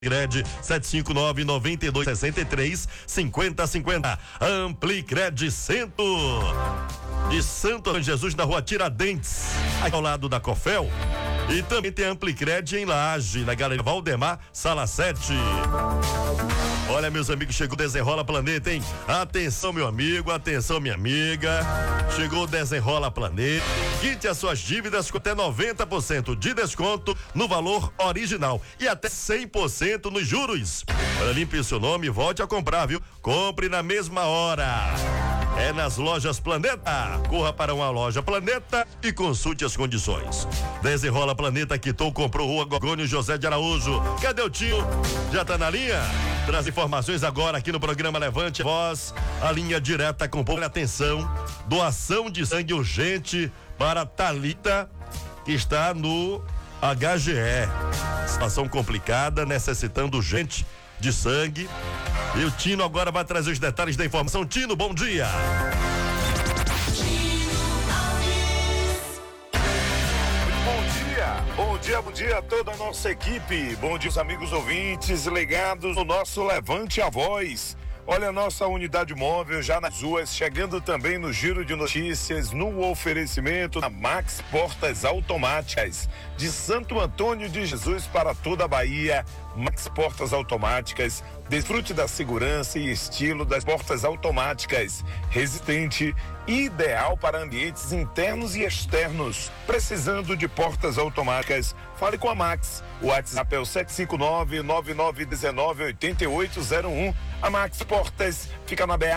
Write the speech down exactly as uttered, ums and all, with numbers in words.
Amplicred sete cinco nove, nove dois, seis três, cinco zero cinco zero. Amplicred Centro de Santo Antônio Jesus, na rua Tiradentes, aqui ao lado da Cofel. E também tem Amplicred em Laje, na Galeria Valdemar, sala sete. Olha, meus amigos, chegou o Desenrola Planeta, hein? Atenção, meu amigo, atenção, minha amiga. Chegou o Desenrola Planeta. Quite as suas dívidas com até noventa por cento de desconto no valor original e até cem por cento nos juros. Para limpe o seu nome e volte a comprar, viu? Compre na mesma hora. É nas lojas Planeta. Corra para uma loja Planeta e consulte as condições. Desenrola Planeta, quitou, comprou, Rua Gorgônio José de Araújo. Cadê o tio? Já tá na linha? Traz informações agora aqui no programa Levante a Voz, a linha direta com pouca atenção. Doação de sangue urgente para Thalita, que está no H G E. Situação complicada, necessitando urgente de sangue. E o Tino agora vai trazer os detalhes da informação. Tino, bom dia. Bom dia, bom dia, bom dia a toda a nossa equipe. Bom dia, amigos ouvintes ligados no nosso Levante a Voz. Olha a nossa unidade móvel já nas ruas, chegando também no Giro de Notícias, no oferecimento da Max Portas Automáticas, de Santo Antônio de Jesus para toda a Bahia. Max Portas Automáticas, desfrute da segurança e estilo das portas automáticas, resistente e ideal para ambientes internos e externos. Precisando de portas automáticas, fale com a Max. O WhatsApp é o sete cinco nove, nove nove um nove, oito oito zero um. A Max Portas fica na B A